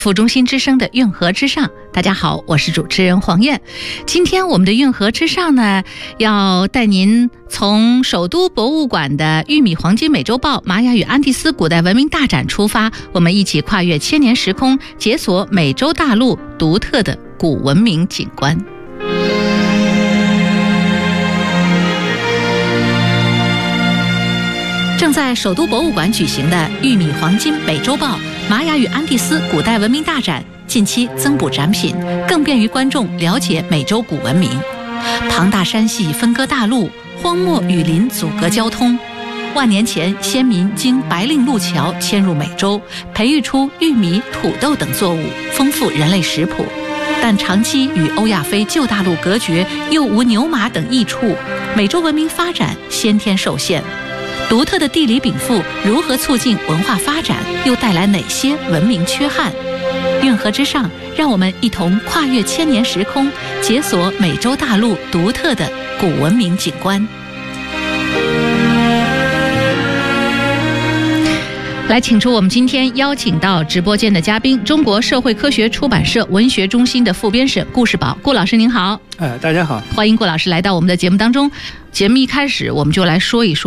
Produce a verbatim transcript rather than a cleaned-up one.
府中心之声的运河之上，大家好，我是主持人黄燕。今天我们的运河之上呢，要带您从首都博物馆的玉米黄金美洲豹玛雅与安第斯古代文明大展出发，我们一起跨越千年时空，解锁美洲大陆独特的古文明景观。正在首都博物馆举行的玉米黄金美洲豹玛雅与安第斯古代文明大展，近期增补展品，更便于观众了解美洲古文明。庞大山系分割大陆，荒漠雨林阻隔交通。万年前，先民经白令路桥迁入美洲，培育出玉米、土豆等作物，丰富人类食谱。但长期与欧亚非旧大陆隔绝，又无牛马等益处，美洲文明发展先天受限。独特的地理禀赋如何促进文化发展，又带来哪些文明缺憾？运河之上，让我们一同跨越千年时空，解锁美洲大陆独特的古文明景观。来，请出我们今天邀请到直播间的嘉宾，中国社会科学出版社文学中心的副编审顾世宝。顾老师您好。 呃，大家好， 欢迎顾老师来到我们的节目当中。节目一开始我们就来说一说